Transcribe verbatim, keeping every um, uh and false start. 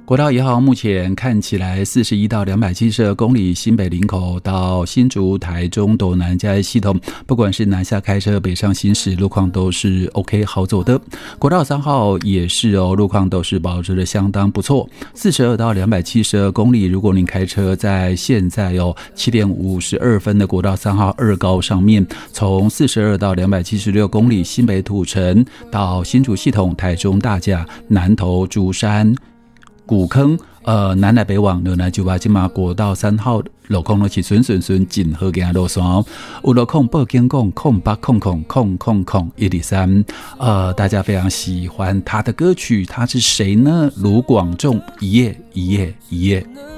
国道一号目前看起来四十一到两百七十二公里，新北林口到新竹、台中斗南嘉义系统，不管是南下开车、北上行驶，路况都是 OK 好走的。国道三号也是哦，路况都是保持的相当不错。四十二到两百七十二公里，如果您开车在现在哦七点五十二分的国道三号二高上面，从四十二到两百七十六公里，新北土城到新竹系统、台中大甲、南投竹山。古坑呃南来北往的呢，就把今嘛国道三号路况都是顺顺顺进好嘅路线哦。有路况报警讲空八空空空空空一二三，呃，大家非常喜欢他的歌曲，他是谁呢？卢广仲，一夜一夜一夜。